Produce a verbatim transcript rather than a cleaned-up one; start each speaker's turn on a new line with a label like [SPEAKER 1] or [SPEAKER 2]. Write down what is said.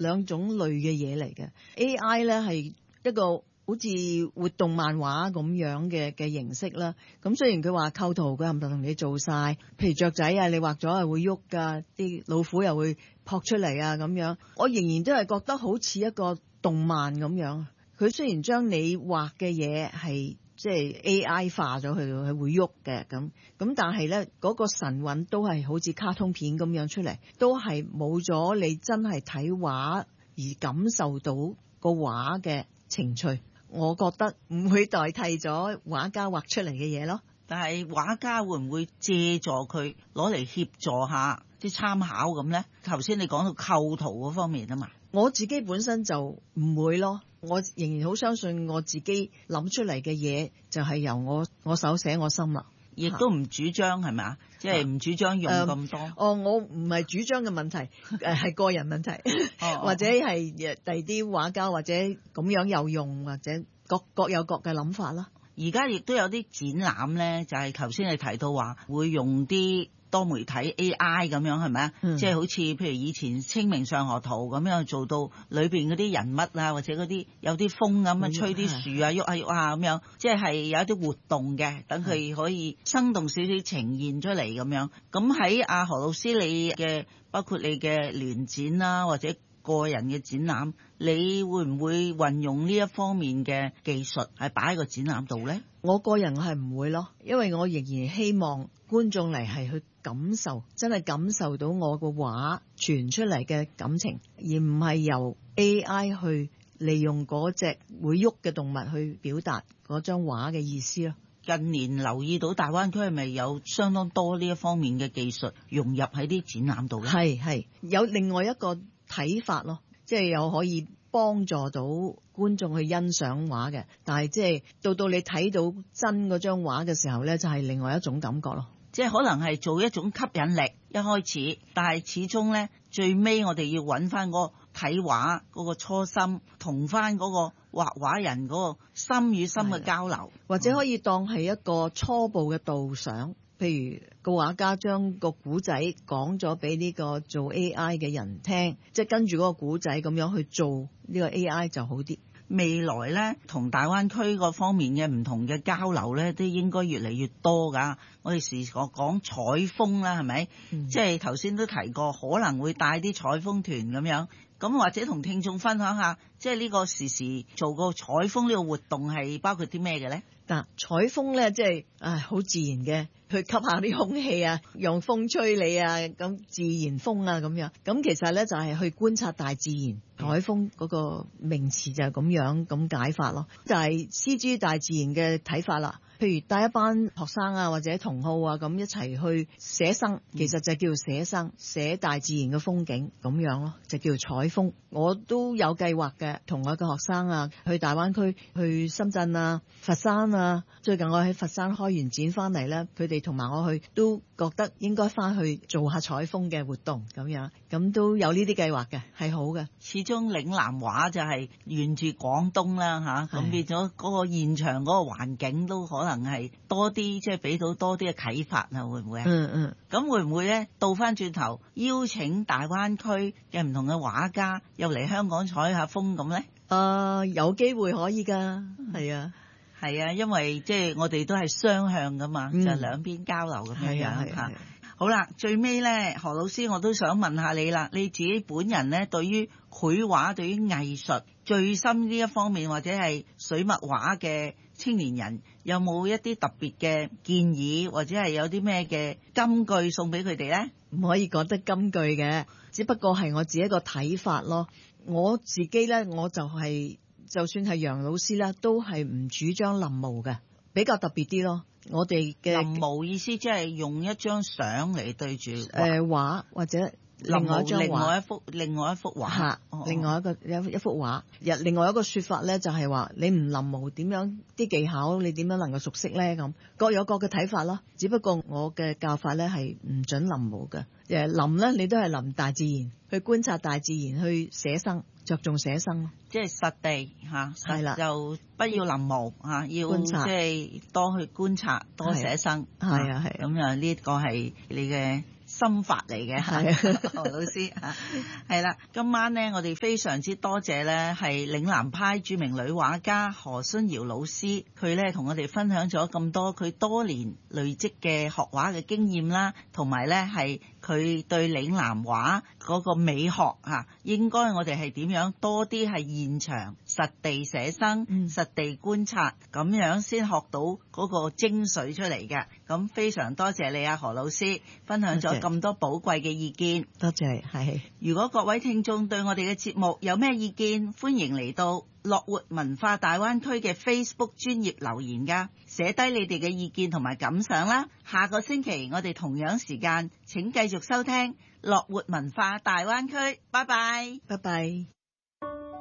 [SPEAKER 1] 兩種類嘅嘢嚟嘅。A I 咧係一個好似活動漫畫咁樣嘅嘅形式啦。咁雖然佢話構圖佢唔同你做晒，譬如雀仔啊，你畫咗係會喐㗎，啲老虎又會撲出嚟啊咁樣。我仍然都係覺得好似一個動漫咁樣。佢雖然將你畫嘅嘢係即係 A I 化咗，佢係會喐嘅咁咁，但係咧嗰個神韻都係好似卡通片咁樣出嚟，都係冇咗你真係睇畫而感受到個畫嘅情趣。我覺得唔會代替咗畫家畫出嚟嘅嘢咯。
[SPEAKER 2] 但係畫家會唔會借助佢攞嚟協助下啲參考咁咧？頭先你講到構圖嗰方面啊嘛，
[SPEAKER 1] 我自己本身就唔會咯。我仍然好相信我自己諗出嚟嘅嘢就係由我我手寫我心啦，
[SPEAKER 2] 亦都唔主張係咪啊？即係唔主張用咁多。
[SPEAKER 1] 呃、哦，我唔係主張嘅問題，誒係個人問題，
[SPEAKER 2] 哦、
[SPEAKER 1] 或者係第二啲畫家或者咁樣有用，或者各各有各嘅諗法啦。
[SPEAKER 2] 而家亦都有啲展覽咧，就係頭先你提到話會用啲多媒體 A I 咁樣係咪啊？即係好似譬如以前清明上河圖咁樣做到裏邊嗰啲人物啊，或者嗰啲有啲風咁啊，吹啲樹啊，喐下喐下咁樣，即係有一啲活動嘅，等佢可以生動少少呈現出嚟咁樣。咁喺阿何老師你嘅包括你嘅聯展啦，或者個人嘅展覽，你會唔會運用呢一方面嘅技術係擺喺個展覽度呢？
[SPEAKER 1] 我個人係唔會咯，因為我仍然希望觀眾嚟係去感受，真係感受到我個畫傳出嚟嘅感情，而唔係由 A I 去利用嗰隻會喐嘅動物去表達嗰張畫嘅意思咯。
[SPEAKER 2] 近年留意到大灣區係咪有相當多呢一方面嘅技術融入喺啲展覽度呢？
[SPEAKER 1] 係係有另外一個睇法咯，即係又可以幫助到觀眾去欣賞畫嘅，但係即係到到你睇到真嗰張畫嘅時候呢，就係另外一種感覺咯。
[SPEAKER 2] 即係可能係做一種吸引力一開始，但係始終呢，最尾我哋要揾翻嗰個睇畫嗰個初心，同翻嗰個畫畫人嗰個心與心嘅交流，
[SPEAKER 1] 或者可以當係一個初步嘅導賞。譬如個畫家將個古仔講咗俾呢個做 A I 嘅人聽，即係跟住嗰個古仔咁樣去做呢個 A I 就好啲。
[SPEAKER 2] 未來咧，同大灣區嗰方面嘅唔同嘅交流咧，都應該越嚟越多㗎。我哋時講講採風啦，係咪？嗯、即係頭先都提過，可能會帶啲採風團咁樣。咁或者同聽眾分享下，即係呢個時時做個採風呢個活動係包括啲咩嘅咧？
[SPEAKER 1] 嗱，採風咧，即係唉，好自然嘅，去吸下啲空氣啊，用風吹你啊，咁自然風啊咁樣。咁其實咧就係去觀察大自然。採風嗰個名詞就係咁樣咁解法咯，就係絲之大自然嘅睇法啦。譬如帶一班學生啊或者同好啊咁一齊去寫生，其實就叫做寫生，寫大自然嘅風景咁樣咯，就叫做採風。我都有計劃嘅，同我嘅學生啊去大灣區，去深圳啊、佛山啊。最近我喺佛山開完展翻嚟咧，佢哋同埋我去都覺得應該翻去做下採風嘅活動咁樣，咁都有呢啲計劃嘅，係好嘅。
[SPEAKER 2] 始終嶺南畫就係沿住廣東啦嚇，咁變咗嗰個現場嗰個環境都可能係多啲，即係俾到多啲嘅啟發啊，會唔會啊？
[SPEAKER 1] 嗯嗯。咁
[SPEAKER 2] 會唔會咧倒翻轉頭邀請大灣區嘅唔同嘅畫家又嚟香港採下風咁咧？誒、
[SPEAKER 1] 呃，有機會可以㗎，係啊。
[SPEAKER 2] 係啊，因為即係我哋都係雙向噶嘛，嗯、就兩邊交流咁樣樣嚇。好啦，最尾咧，何老師我都想問下你啦，你自己本人咧對於繪畫、對於藝術最深呢一方面，或者係水墨畫嘅青年人，有冇一啲特別嘅建議，或者係有啲咩嘅金句送俾佢哋咧？
[SPEAKER 1] 唔可以講得金句嘅，只不過係我自己一個睇法咯。我自己咧，我就係、是。就算係楊老師啦，都係唔主張臨摹嘅，比較特別啲咯。我哋嘅
[SPEAKER 2] 臨摹意思即係用一張相嚟對住誒
[SPEAKER 1] 畫，或者另外一張畫，
[SPEAKER 2] 另外一幅另外一幅畫
[SPEAKER 1] 嚇，另外一個一一幅畫。日另外一個說法咧，就係話你唔臨摹點樣啲技巧，你點樣能夠熟悉咧？咁各有各嘅睇法咯。只不過我嘅教法咧係唔準臨摹嘅。誒臨咧，你都係臨大自然，去觀察大自然，去寫生。着重寫生，
[SPEAKER 2] 即係實地嚇，係啦，就不要臨摹嚇，要
[SPEAKER 1] 觀察，
[SPEAKER 2] 即係多去觀察，多寫生，
[SPEAKER 1] 係啊係。
[SPEAKER 2] 咁啊呢個係你嘅心法嚟嘅嚇，何老師嚇，係啦。今晚咧，我哋非常之多謝咧，係嶺南派著名女畫家何春瑤老師，佢咧同我哋分享咗咁多佢多年累積嘅學畫嘅經驗啦，同埋咧係佢對嶺南畫嗰個美學嚇，應該我哋係點樣多啲係現場實地寫生、嗯、實地觀察，咁樣先學到嗰個精髓出嚟嘅。咁非常多謝你啊，何老師分享咗咁多寶貴嘅意見。
[SPEAKER 1] 多謝，係。
[SPEAKER 2] 如果各位聽眾對我哋嘅節目有咩意見，歡迎嚟到樂活文化大灣區嘅 Facebook 專頁留言㗎，寫低你哋嘅意見同埋感想啦。下個星期我哋同樣時間請繼續收聽樂活文化大灣區。拜拜，
[SPEAKER 1] 拜拜。